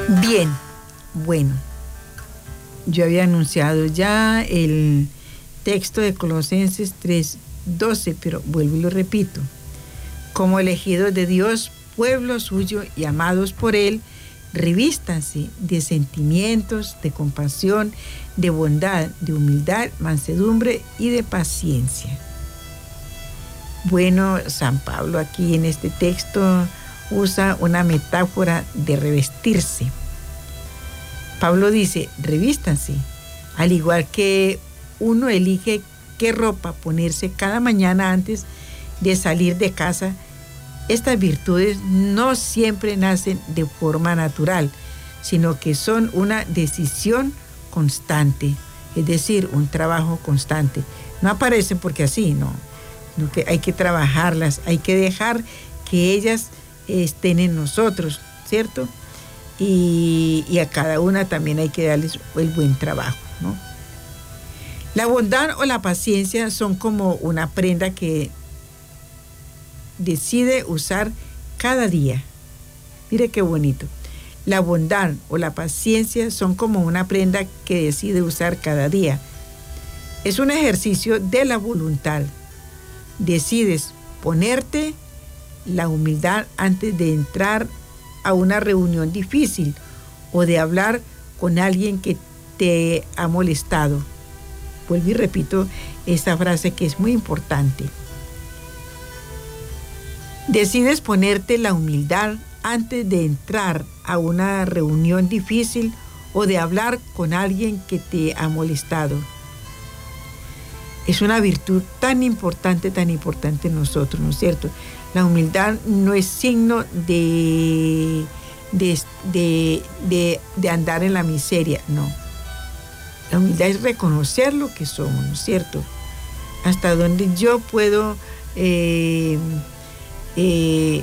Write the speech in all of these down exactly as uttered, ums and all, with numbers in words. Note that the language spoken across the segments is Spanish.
Bien, bueno, yo había anunciado ya el texto de Colosenses tres doce, pero vuelvo y lo repito. Como elegidos de Dios, pueblo suyo y amados por Él, revístanse de sentimientos, de compasión, de bondad, de humildad, mansedumbre y de paciencia. Bueno, San Pablo aquí en este texto usa una metáfora de revestirse. Pablo dice, revístanse, al igual que uno elige qué ropa ponerse cada mañana antes de salir de casa. Estas virtudes no siempre nacen de forma natural, sino que son una decisión constante, es decir, un trabajo constante. No aparecen porque así, no, sino que hay que trabajarlas, hay que dejar que ellas estén en nosotros, ¿cierto? Y, y a cada una también hay que darles el buen trabajo, ¿no? La bondad o la paciencia son como una prenda que decide usar cada día. Mire qué bonito. La bondad o la paciencia son como una prenda que decide usar cada día. Es un ejercicio de la voluntad. Decides ponerte la humildad antes de entrar a una reunión difícil o de hablar con alguien que te ha molestado. Vuelvo y repito esta frase que es muy importante. Decides ponerte la humildad antes de entrar a una reunión difícil o de hablar con alguien que te ha molestado. Es una virtud tan importante, tan importante en nosotros, ¿no es cierto? La humildad no es signo de, de, de, de, de andar en la miseria, no. La humildad es reconocer lo que somos, ¿no es cierto? Hasta donde yo puedo eh, eh,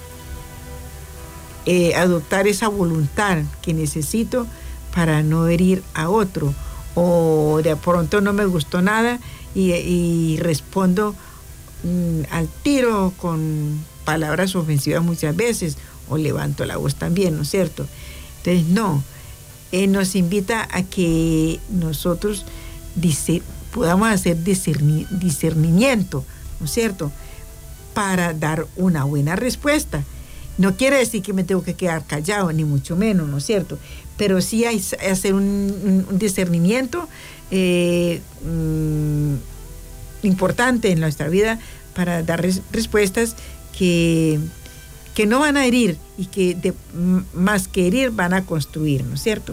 eh, adoptar esa voluntad que necesito para no herir a otro, o de pronto no me gustó nada y, y respondo mm, al tiro con palabras ofensivas muchas veces, o levanto la voz también, ¿no es cierto? Entonces, no, eh, nos invita a que nosotros dice, podamos hacer discerni, discernimiento, ¿no es cierto?, para dar una buena respuesta. No quiere decir que me tengo que quedar callado, ni mucho menos, ¿no es cierto? Pero sí hay que hacer un, un discernimiento eh, um, importante en nuestra vida para dar res, respuestas que, que no van a herir y que de, más que herir van a construir, ¿no es cierto?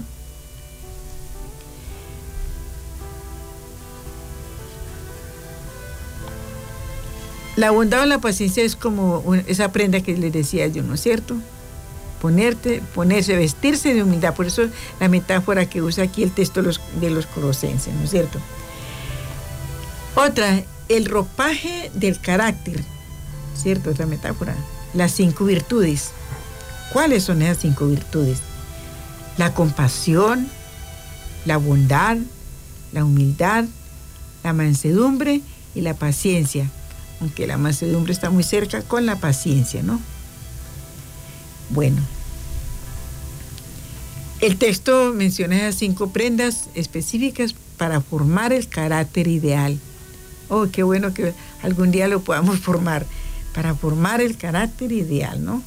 La bondad o la paciencia es como una, esa prenda que les decía yo, ¿no es cierto? Ponerte, ponerse, vestirse de humildad. Por eso la metáfora que usa aquí el texto de los, de los Colosenses, ¿no es cierto? Otra, el ropaje del carácter, ¿cierto? Otra metáfora. Las cinco virtudes. ¿Cuáles son esas cinco virtudes? La compasión, la bondad, la humildad, la mansedumbre y la paciencia. Aunque la mansedumbre está muy cerca con la paciencia, ¿no? Bueno, el texto menciona esas cinco prendas específicas para formar el carácter ideal. Oh, qué bueno que algún día lo podamos formar, para formar el carácter ideal, ¿no?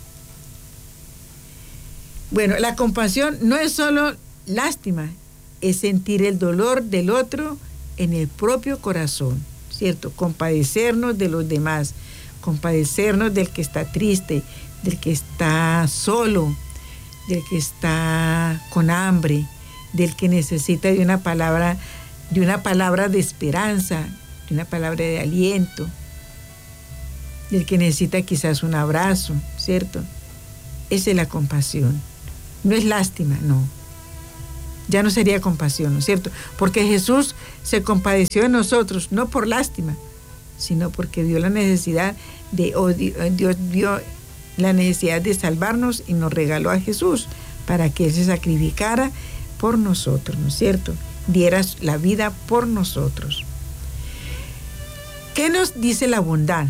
Bueno, la compasión no es solo lástima, es sentir el dolor del otro en el propio corazón, ¿cierto? Compadecernos de los demás, compadecernos del que está triste, del que está solo, del que está con hambre, del que necesita de una palabra, de una palabra de esperanza, de una palabra de aliento, del que necesita quizás un abrazo, ¿cierto? Esa es la compasión. No es lástima, no. Ya no sería compasión, ¿no es cierto? Porque Jesús se compadeció de nosotros, no por lástima, sino porque vio la necesidad de, oh, Dios vio la necesidad de salvarnos y nos regaló a Jesús para que Él se sacrificara por nosotros, ¿no es cierto? Diera la vida por nosotros. ¿Qué nos dice la bondad?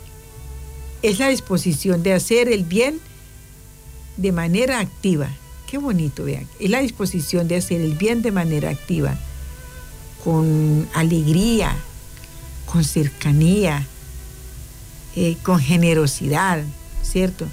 Es la disposición de hacer el bien de manera activa, qué bonito, vean. Es la disposición de hacer el bien de manera activa, con alegría, con cercanía, eh, con generosidad, ¿cierto?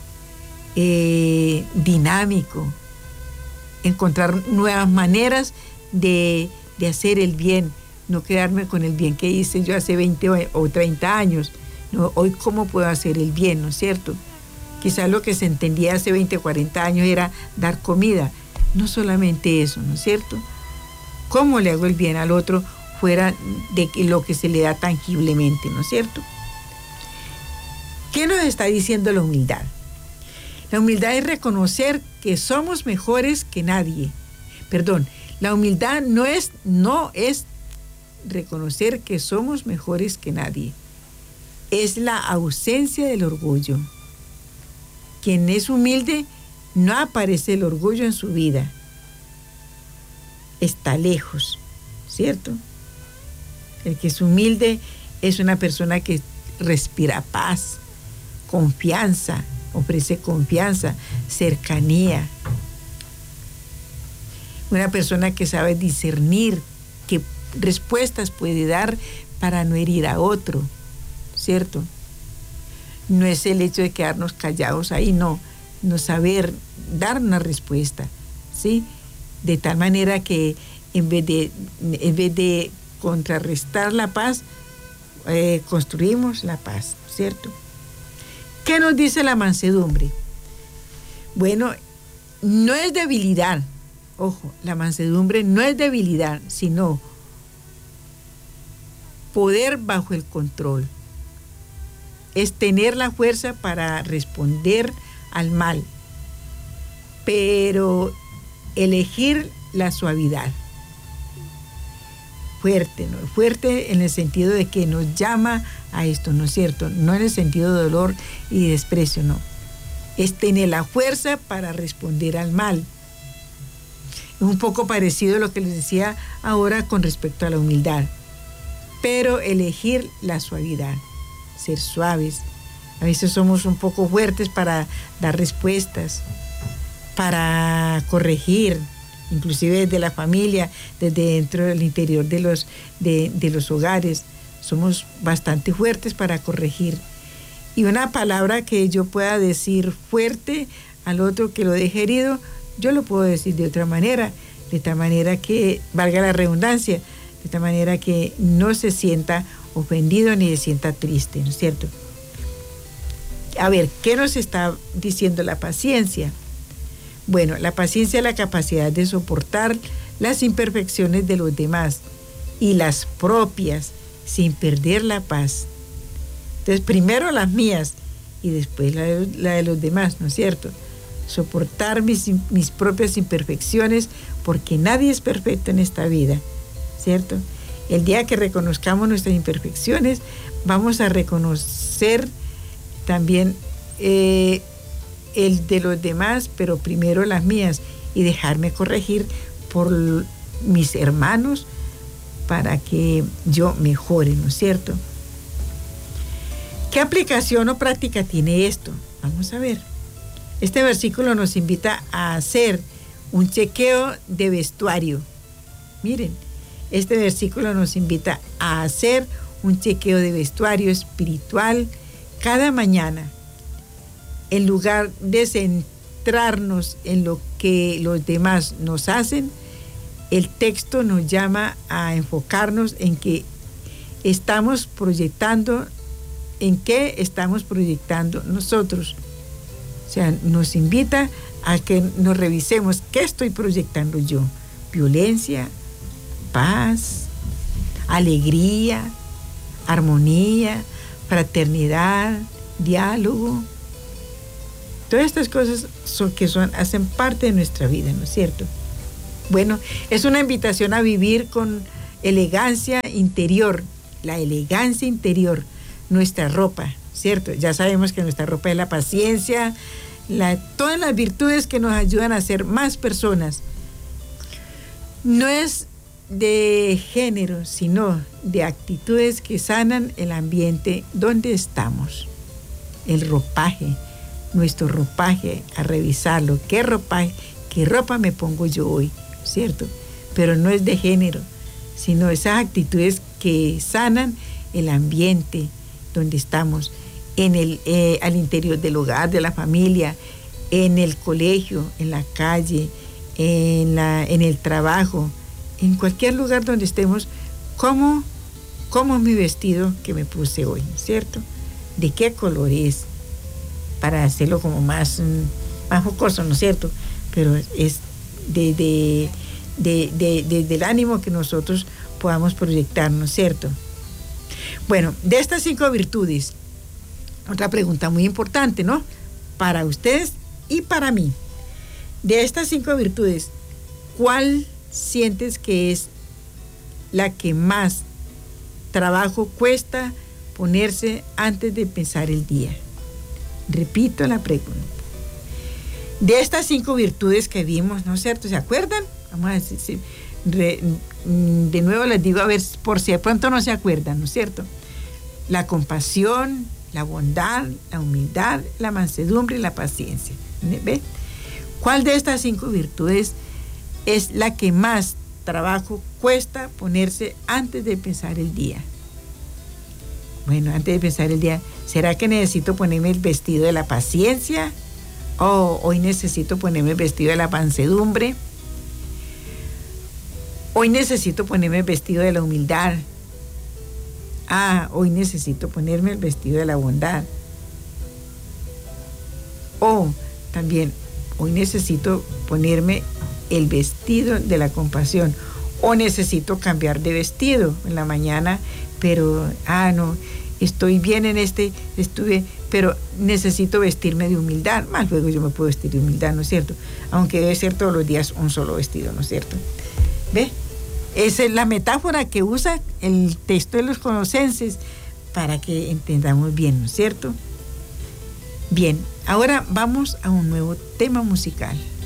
Eh, dinámico, encontrar nuevas maneras de, de hacer el bien, no quedarme con el bien que hice yo hace veinte o treinta años. No, hoy cómo puedo hacer el bien, ¿no es cierto? Quizás lo que se entendía hace veinte o cuarenta años era dar comida. No solamente eso, ¿no es cierto? ¿Cómo le hago el bien al otro fuera de lo que se le da tangiblemente, ¿no es cierto? ¿Qué nos está diciendo la humildad? La humildad es reconocer que somos mejores que nadie. Perdón, la humildad no es, no es reconocer que somos mejores que nadie. Es la ausencia del orgullo. Quien es humilde, no aparece el orgullo en su vida. Está lejos, ¿cierto? El que es humilde es una persona que respira paz, confianza, ofrece confianza, cercanía. Una persona que sabe discernir qué respuestas puede dar para no herir a otro, ¿cierto? No es el hecho de quedarnos callados ahí, no, no saber dar una respuesta, ¿sí? De tal manera que en vez de, en vez de contrarrestar la paz, eh, construimos la paz, ¿cierto? ¿Qué nos dice la mansedumbre? Bueno, no es debilidad, ojo, la mansedumbre no es debilidad, sino poder bajo el control. Es tener la fuerza para responder al mal, pero elegir la suavidad. Fuerte, ¿no? Fuerte en el sentido de que nos llama a esto, ¿no es cierto? No en el sentido de dolor y desprecio, no. Es tener la fuerza para responder al mal. Es un poco parecido a lo que les decía ahora con respecto a la humildad, pero elegir la suavidad, ser suaves. A veces somos un poco fuertes para dar respuestas, para corregir, inclusive desde la familia, desde dentro del interior de los, de, de los hogares. Somos bastante fuertes para corregir. Y una palabra que yo pueda decir fuerte al otro que lo deje herido, yo lo puedo decir de otra manera, de tal manera que, valga la redundancia, de tal manera que no se sienta ofendido ni se sienta triste, ¿no es cierto? A ver, ¿qué nos está diciendo la paciencia? Bueno, la paciencia es la capacidad de soportar las imperfecciones de los demás y las propias sin perder la paz. Entonces, primero las mías y después la de, la de los demás, ¿no es cierto? Soportar mis, mis propias imperfecciones, porque nadie es perfecto en esta vida, ¿cierto? El día que reconozcamos nuestras imperfecciones, vamos a reconocer también eh, el de los demás, pero primero las mías, y dejarme corregir por mis hermanos para que yo mejore, ¿no es cierto? ¿Qué aplicación o práctica tiene esto? Vamos a ver. Este versículo nos invita a hacer un chequeo de vestuario. Miren, este versículo nos invita a hacer un chequeo de vestuario espiritual cada mañana. En lugar de centrarnos en lo que los demás nos hacen, el texto nos llama a enfocarnos en que estamos proyectando, en qué estamos proyectando nosotros. O sea, nos invita a que nos revisemos qué estoy proyectando yo. Violencia, paz, alegría, armonía, fraternidad, diálogo. Todas estas cosas son, que son, hacen parte de nuestra vida, ¿no es cierto? Bueno, es una invitación a vivir con elegancia interior, la elegancia interior, nuestra ropa, ¿cierto? Ya sabemos que nuestra ropa es la paciencia, la, todas las virtudes que nos ayudan a ser más personas. No es de género, sino de actitudes que sanan el ambiente donde estamos. El ropaje, nuestro ropaje, a revisarlo. ¿Qué ropaje ¿qué ropa me pongo yo hoy? ¿Cierto? Pero no es de género, sino esas actitudes que sanan el ambiente donde estamos, en el, eh, al interior del hogar, de la familia, en el colegio, en la calle, en, la, en el trabajo, en cualquier lugar donde estemos. ¿Cómo, cómo es mi vestido que me puse hoy? ¿Cierto? ¿De qué color es? Para hacerlo como más, más jocoso, ¿no es cierto? Pero es de, de, de, de, de, del ánimo que nosotros podamos proyectarnos, ¿cierto? Bueno, de estas cinco virtudes, otra pregunta muy importante, ¿no? Para ustedes y para mí. De estas cinco virtudes, ¿cuál sientes que es la que más trabajo cuesta ponerse antes de empezar el día? Repito la pregunta. De estas cinco virtudes que vimos, ¿no es cierto? ¿Se acuerdan? Vamos a decir, re, de nuevo les digo, a ver, por si de pronto no se acuerdan, ¿no es cierto? La compasión, la bondad, la humildad, la mansedumbre y la paciencia. ¿Ve? ¿Cuál de estas cinco virtudes es la que más trabajo cuesta ponerse antes de empezar el día? Bueno, antes de empezar el día, ¿será que necesito ponerme el vestido de la paciencia? ¿O hoy necesito ponerme el vestido de la mansedumbre? ¿Hoy necesito ponerme el vestido de la humildad? Ah, hoy necesito ponerme el vestido de la bondad. O también, hoy necesito ponerme el vestido de la compasión. O necesito cambiar de vestido en la mañana, pero, ah, no, estoy bien en este, estuve, pero necesito vestirme de humildad. Más luego yo me puedo vestir de humildad, ¿no es cierto? Aunque debe ser todos los días un solo vestido, ¿no es cierto? ¿Ve? Esa es la metáfora que usa el texto de los Colosenses para que entendamos bien, ¿no es cierto? Bien, ahora vamos a un nuevo tema musical.